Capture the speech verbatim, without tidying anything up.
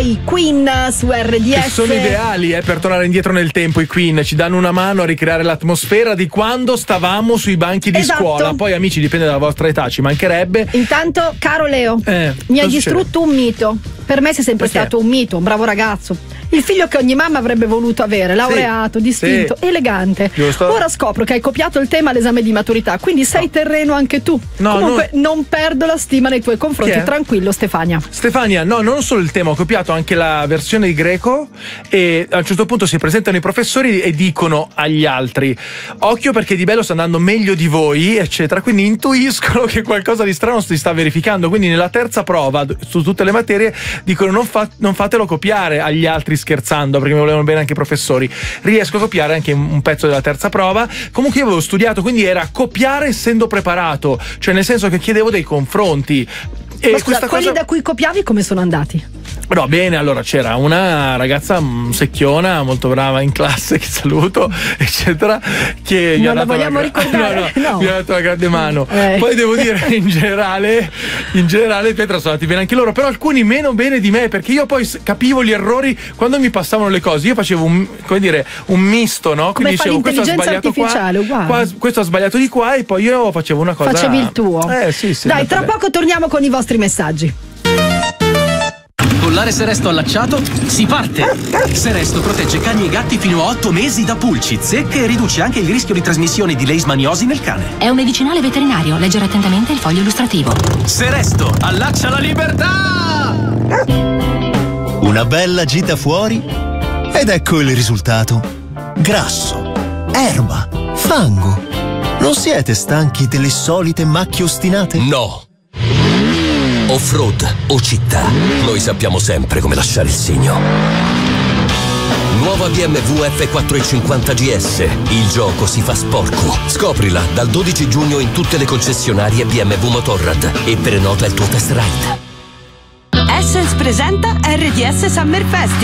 i Queen su R D S. Che sono ideali eh, per tornare indietro nel tempo. I Queen ci danno una mano a ricreare l'atmosfera di quando stavamo sui banchi di esatto. scuola. Poi amici, dipende dalla vostra età, ci mancherebbe. Intanto, caro Leo, eh, mi hai distrutto un mito. Per me sei sempre Perché? stato un mito, un bravo ragazzo. Il figlio che ogni mamma avrebbe voluto avere, laureato, sì, distinto, sì. elegante. Giusto. Ora scopro che hai copiato il tema all'esame di maturità, quindi sei no. terreno anche tu. No, Comunque no. non perdo la stima nei tuoi confronti, tranquillo Stefania. Stefania, no, non solo il tema, ho copiato anche la versione di greco e a un certo punto si presentano i professori e dicono agli altri: occhio perché Di Bello sta andando meglio di voi, eccetera. Quindi intuiscono che qualcosa di strano si sta verificando. Quindi nella terza prova, su tutte le materie, dicono non, fa- non fatelo copiare agli altri scherzando, perché mi volevano bene anche i professori. Riesco a copiare anche un pezzo della terza prova. Comunque io avevo studiato, quindi era copiare essendo preparato, cioè nel senso che chiedevo dei confronti. E ma scusa, questa quelli cosa... da cui copiavi come sono andati? No, bene, allora c'era una ragazza secchiona, molto brava in classe, che saluto, eccetera, che gli non ha la dato vogliamo una... ricordare, no, no, no. gli ha dato una grande mano. Eh. Poi devo dire, in generale, in generale, Petra, sono andati bene anche loro, però alcuni meno bene di me, perché io poi capivo gli errori quando mi passavano le cose. Io facevo un, come dire, un misto, no? Quindi come dicevo, questo ha sbagliato artificiale, qua, uguale. qua, questo ha sbagliato di qua, e poi io facevo una cosa. Facevi il tuo. Eh, sì, sì. Dai, tra poco torniamo con i vostri messaggi. Collare Seresto allacciato, si parte! Seresto protegge cani e gatti fino a otto mesi da pulci, zecche e riduce anche il rischio di trasmissione di leishmaniosi nel cane. È un medicinale veterinario, leggere attentamente il foglio illustrativo. Seresto, allaccia la libertà! Una bella gita fuori ed ecco il risultato. Grasso, erba, fango. Non siete stanchi delle solite macchie ostinate? No! Off-road o città, noi sappiamo sempre come lasciare il segno. Nuova B M W F quattrocentocinquanta G S. Il gioco si fa sporco. Scoprila dal dodici giugno in tutte le concessionarie B M W Motorrad e prenota il tuo test ride. Essence presenta R D S Summer Festival.